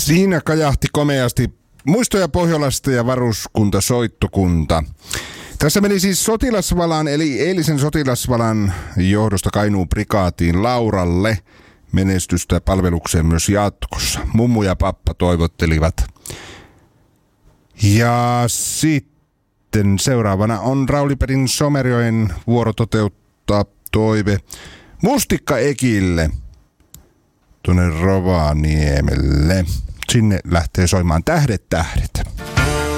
Siinä kajahti komeasti Muistoja Pohjolasta ja varuskuntasoittokunta. Tässä meni siis sotilasvalan, eli eilisen sotilasvalan johdosta Kainuun prikaatiin Lauralle menestystä palvelukseen myös jatkossa. Mummu ja pappa toivottelivat. Ja sitten seuraavana on Rauli Perin Somerjoen vuoro toteuttaa toive Mustikka Ekille tuonne Rovaniemelle. Sinne lähtee soimaan Tähdet, tähdet.